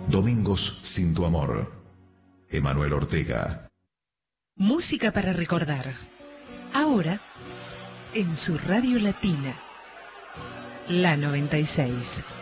Domingos sin tu amor. Emanuel Ortega. Música para recordar. Ahora, en su radio latina. La 96.